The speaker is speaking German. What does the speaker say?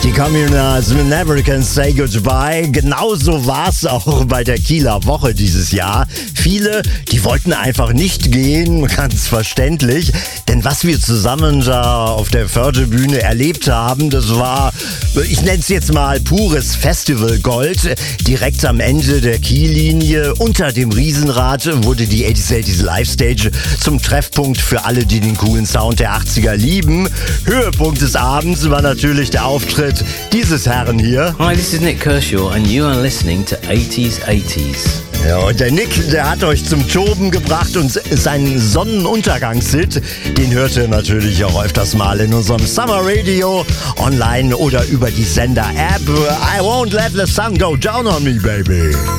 Die Communals Never Can Say Goodbye. Genauso war es auch bei der Kieler Woche dieses Jahr. Viele, die wollten einfach nicht gehen, ganz verständlich. Denn was wir zusammen da auf der Förderbühne erlebt haben, das war, ich nenne es jetzt mal pures Festivalgold. Direkt am Ende der Kiellinie, unter dem Riesenrad, wurde die 80s Live Stage zum Treffpunkt für alle, die den coolen Sound der 80er lieben. Höhepunkt des Abends war natürlich der Auftritt dieses Herren hier. Hi, this is Nick Kershaw and you are listening to 80s. Ja, und der Nick, der hat euch zum Toben gebracht und seinen Sonnenuntergangshit, den hört ihr natürlich auch öfters mal in unserem Summer Radio, online oder über die Sender-App. I won't let the sun go down on me, baby.